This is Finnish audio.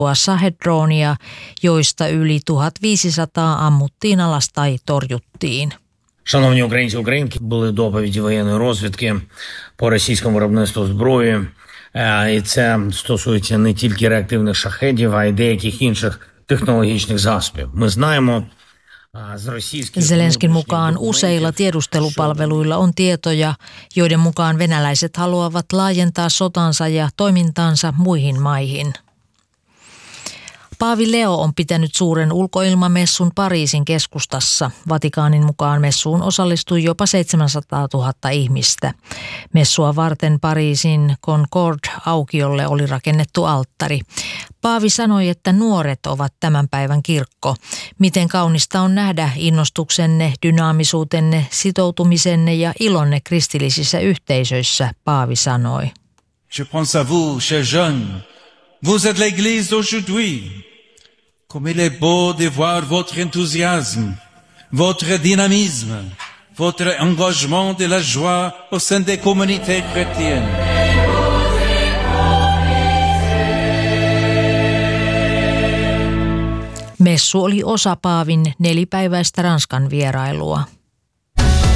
Shahed-droonia, joista yli 1500 ammuttiin alas tai torjuttiin. Шановні українці, українки, були доповіді воєнної розвідки по російському виробництву зброї. І це стосується не тільки реактивних шахедів, а й деяких інших технологічних засобів. Ми знаємо з російських... Zelenskin mukaan useilla tiedustelupalveluilla on tietoja, joiden mukaan venäläiset haluavat laajentaa sotansa ja toimintaansa muihin maihin. Paavi Leo on pitänyt suuren ulkoilmamessun Pariisin keskustassa. Vatikaanin mukaan messuun osallistui jopa 700 000 ihmistä. Messua varten Pariisin Concorde-aukiolle oli rakennettu alttari. Paavi sanoi, että nuoret ovat tämän päivän kirkko. Miten kaunista on nähdä innostuksenne, dynaamisuutenne, sitoutumisenne ja ilonne kristillisissä yhteisöissä, Paavi sanoi. Je pense à vous, chers jeunes. Vous êtes l'Église d'aujourd'hui. Comme il est beau de voir votre enthousiasme, votre dynamisme, votre engagement de la joie au sein des communautés chrétiennes. Messu oli osa Paavin 4-päiväistä Ranskan vierailua.